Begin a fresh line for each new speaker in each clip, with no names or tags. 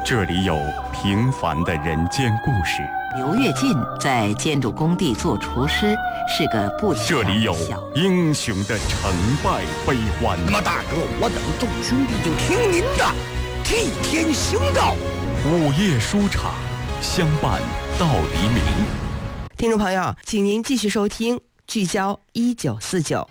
这里有平凡的人间故事。
刘跃进在建筑工地做厨师，是个不起眼的小。
这里有英雄的成败悲欢。
那么大哥，我等众兄弟就听您的，替天行道。
午夜书场，相伴到黎明。
听众朋友，请您继续收听《聚焦1949》。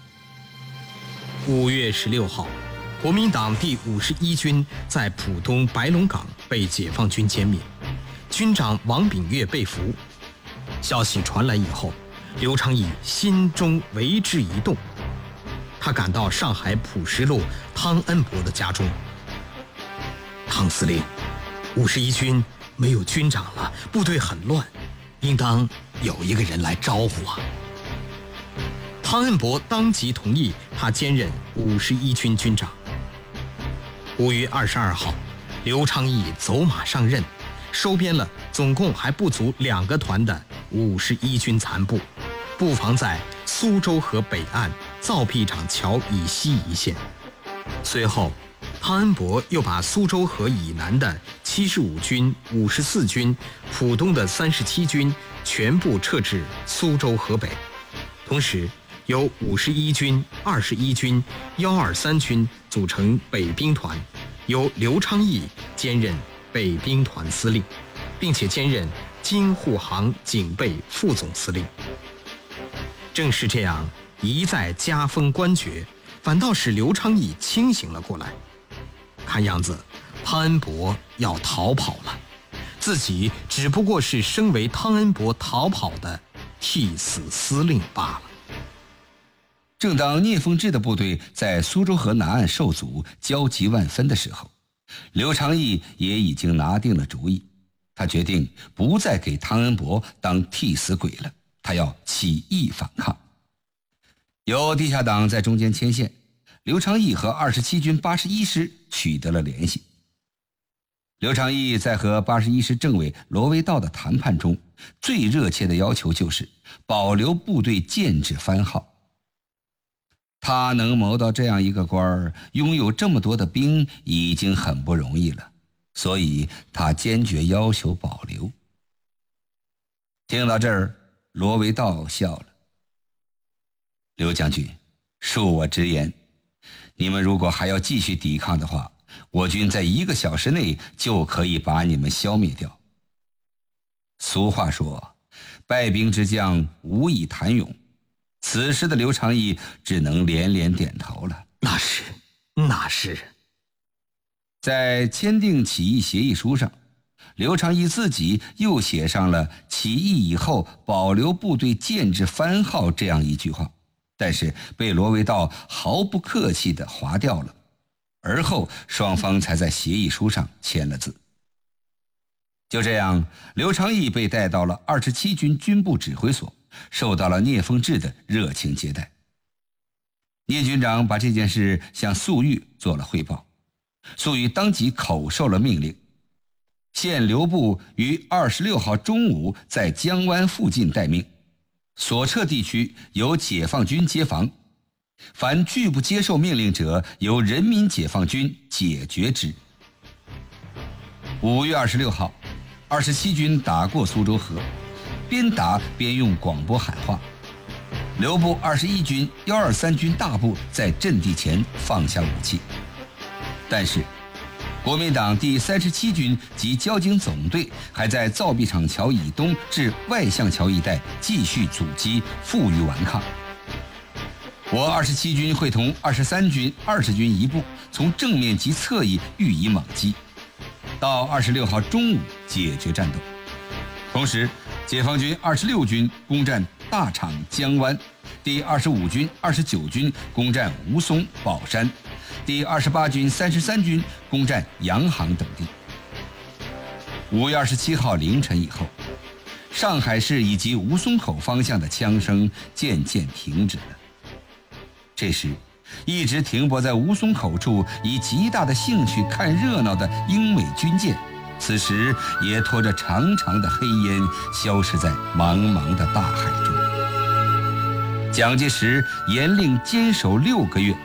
5月16号，国民党第51军在浦东白龙岗被解放军歼灭，军长王炳岳被俘。消息传来以后，刘昌义心中为之一动，他赶到上海浦石路汤恩伯的家中。汤司令，51军没有军长了，部队很乱，应当有一个人来招呼啊。汤恩伯当即同意他兼任51军军长。5月22号，刘昌义走马上任，收编了总共还不足2个团的51军残部，布防在苏州河北岸造币厂桥以西一线。随后，汤恩伯又把苏州河以南的75军、54军、浦东的37军全部撤至苏州河北，同时由51军、21军、123军组成北兵团，由刘昌义兼任北兵团司令，并且兼任京沪杭警备副总司令。正是这样一再加封官爵，反倒使刘昌义清醒了过来。看样子汤恩伯要逃跑了，自己只不过是身为汤恩伯逃跑的替死司令罢了。
正当聂凤智的部队在苏州河南岸受阻，焦急万分的时候，刘昌义也已经拿定了主意。他决定不再给汤恩伯当替死鬼了，他要起义反抗。由地下党在中间牵线，刘昌义和27军81师取得了联系。刘昌义在和81师政委罗维道的谈判中，最热切的要求就是保留部队建制番号。他能谋到这样一个官儿，拥有这么多的兵，已经很不容易了，所以他坚决要求保留。听到这儿，罗维道笑了。刘将军，恕我直言，你们如果还要继续抵抗的话，我军在1个小时内就可以把你们消灭掉。俗话说，败兵之将无以谈勇。此时的刘昌义只能连连点头了。
那是。
在签订起义协议书上，刘昌义自己又写上了起义以后保留部队建制番号这样一句话，但是被罗维道毫不客气地划掉了。而后双方才在协议书上签了字。就这样，刘昌义被带到了27军军部指挥所，受到了聂凤智的热情接待。聂军长把这件事向粟裕做了汇报，粟裕当即口授了命令，限刘部于26号中午在江湾附近待命，所撤地区由解放军接防，凡拒不接受命令者，由人民解放军解决之。5月26号，27军打过苏州河，边打边用广播喊话。刘部21军、123军大部在阵地前放下武器，但是国民党第37军及交警总队还在造币厂桥以东至外巷桥一带继续阻击，负隅顽抗。我27军会同23军、20军一部，从正面及侧翼予以猛击，到26号中午解决战斗。同时，解放军26军攻占大厂江湾，第25军、29军攻占吴淞、宝山，第28军、33军攻占洋行等地。5月27号凌晨以后，上海市以及吴淞口方向的枪声渐渐停止了。这时，一直停泊在吴淞口处以极大的兴趣看热闹的英美军舰，此时也拖着长长的黑烟消失在茫茫的大海中。蒋介石严令坚守6个月，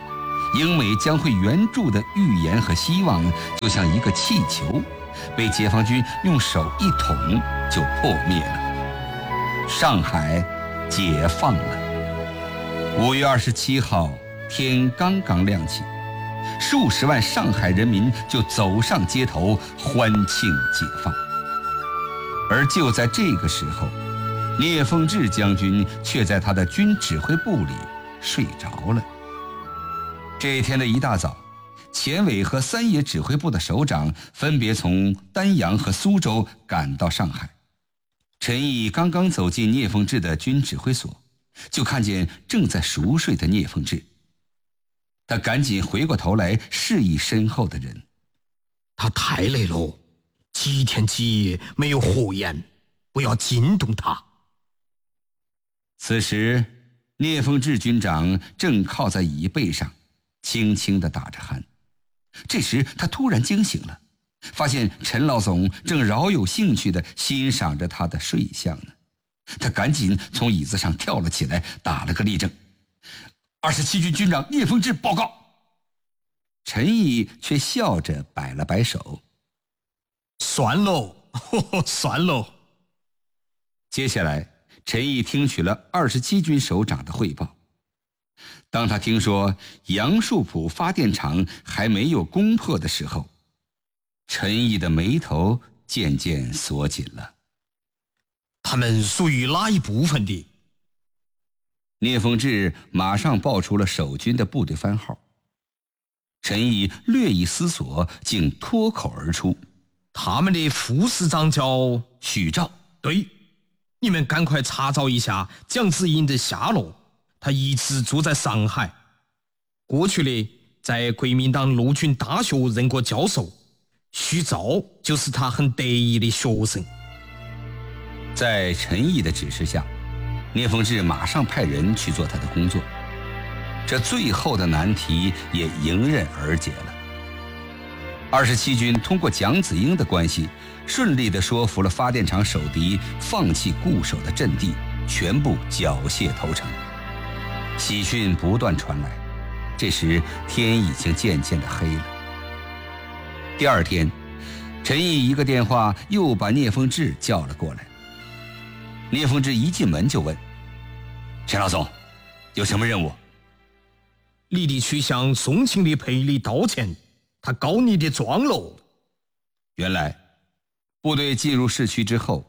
英美将会援助的预言和希望，就像一个气球，被解放军用手一捅就破灭了。上海解放了。5月27号，天刚刚亮起，数十万上海人民就走上街头欢庆解放。而就在这个时候，聂凤智将军却在他的军指挥部里睡着了。这一天的一大早，前委和三野指挥部的首长分别从丹阳和苏州赶到上海。陈毅刚刚走进聂凤智的军指挥所，就看见正在熟睡的聂凤智。他赶紧回过头来示意身后的人：“
他太累了，几天几夜没有合眼，不要惊动他。”
此时，聂凤智军长正靠在椅背上，轻轻地打着鼾。这时他突然惊醒了，发现陈老总正饶有兴趣地欣赏着他的睡相呢。他赶紧从椅子上跳了起来，打了个立正。27军军长聂凤智报告。陈毅却笑着摆了摆手：“
算喽，算喽。”
接下来，陈毅听取了27军首长的汇报。当他听说杨树浦发电厂还没有攻破的时候，陈毅的眉头渐渐锁紧了。
他们属于哪一部分的？
聂凤智马上报出了守军的部队番号。陈毅略一思索，竟脱口而出：“
他们的副师长叫
许兆。”“
对，你们赶快查找一下蒋子英的下落。他一直住在上海，过去的在国民党陆军大学任过教授，许兆就是他很得意的学生。”
在陈毅的指示下，聂凤智马上派人去做他的工作。这最后的难题也迎刃而解了。27军通过蒋子英的关系，顺利地说服了发电厂守敌放弃固守的阵地，全部缴械投诚。喜讯不断传来，这时天已经渐渐的黑了。第二天，陈毅一个电话又把聂凤智叫了过来。聂凤智一进门就问：“陈老总，有什么任务？”“
你得去向宋庆龄赔礼道歉，他告你的状喽。”
原来，部队进入市区之后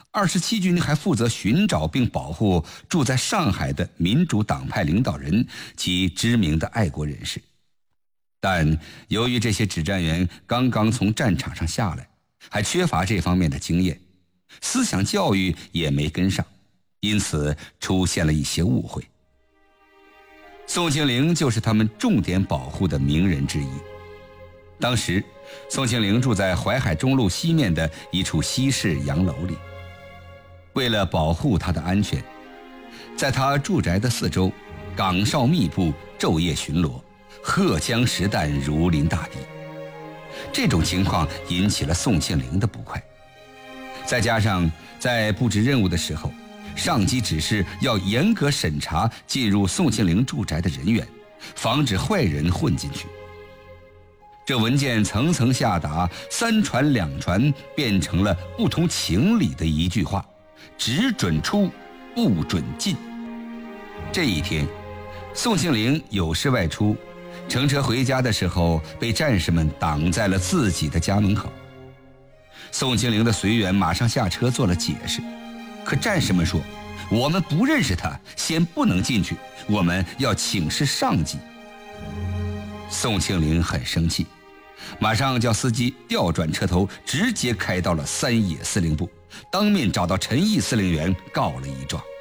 ，27军还负责寻找并保护住在上海的民主党派领导人及知名的爱国人士。但由于这些指战员刚刚从战场上下来，还缺乏这方面的经验，思想教育也没跟上，因此出现了一些误会。宋庆龄就是他们重点保护的名人之一。当时，宋庆龄住在淮海中路西面的一处西式洋楼里。为了保护他的安全，在他住宅的四周，岗哨密布，昼夜巡逻，荷枪实弹，如临大敌。这种情况引起了宋庆龄的不快。再加上在布置任务的时候，上级指示要严格审查进入宋庆龄住宅的人员，防止坏人混进去。这文件层层下达，三传两传，变成了不通情理的一句话：只准出，不准进。这一天，宋庆龄有事外出，乘车回家的时候，被战士们挡在了自己的家门口。宋庆龄的随员马上下车做了解释，可战士们说：“我们不认识他，先不能进去，我们要请示上级。”宋庆龄很生气，马上叫司机调转车头，直接开到了三野司令部，当面找到陈毅司令员告了一状。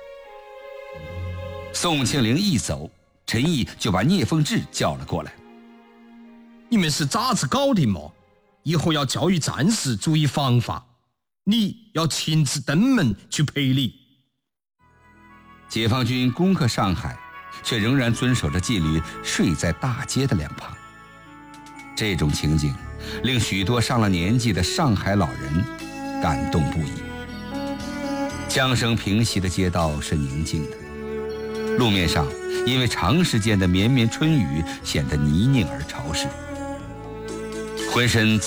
宋庆龄一走，陈毅就把聂凤智叫了过来：“
你们是咋子搞的嘛？以后要教育战士注意防法，你要亲自登门去赔礼。”
解放军攻克上海，却仍然遵守着纪律，睡在大街的两旁。这种情景令许多上了年纪的上海老人感动不已。枪声平息的街道是宁静的， 路面上因为长时间的绵绵春雨，显得泥泞而潮湿。浑身